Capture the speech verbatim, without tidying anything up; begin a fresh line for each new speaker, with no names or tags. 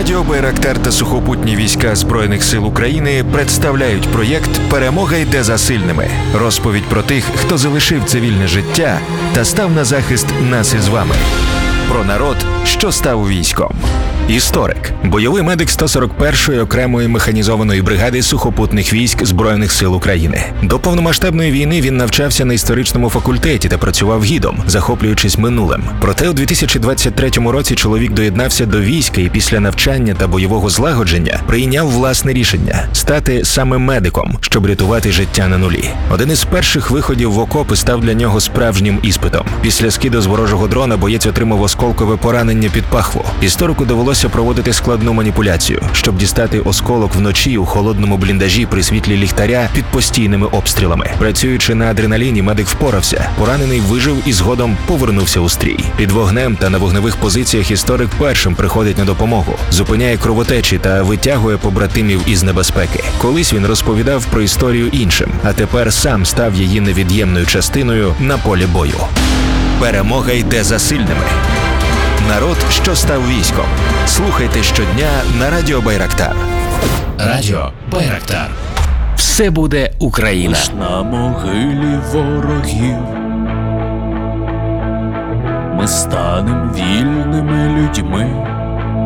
Радіо Байрактар та сухопутні війська Збройних сил України представляють проєкт «Перемога йде за сильними». Розповідь про тих, хто залишив цивільне життя та став на захист нас із вами. Про народ, що став військом. Історик, бойовий медик сто сорок першої окремої механізованої бригади сухопутних військ Збройних сил України. До повномасштабної війни він навчався на історичному факультеті та працював гідом, захоплюючись минулим. Проте у дві тисячі двадцять третьому році чоловік доєднався до війська і після навчання та бойового злагодження прийняв власне рішення – стати саме медиком, щоб рятувати життя на нулі. Один із перших виходів в окопи став для нього справжнім іспитом. Після скиду з ворожого дрона боєць отримав осколкове поранення під пахву. Історику довелося проводити складну маніпуляцію, щоб дістати осколок вночі у холодному бліндажі при світлі ліхтаря під постійними обстрілами. Працюючи на адреналіні, медик впорався. Поранений вижив і згодом повернувся у стрій. Під вогнем та на вогневих позиціях історик першим приходить на допомогу, зупиняє кровотечі та витягує побратимів із небезпеки. Колись він розповідав про історію іншим, а тепер сам став її невід'ємною частиною на полі бою. Перемога йде за сильними. Народ, що став військом. Слухайте щодня на Радіо Байрактар.
Радіо Байрактар. Все буде Україна.
Лиш на могилі ворогів ми станем вільними людьми.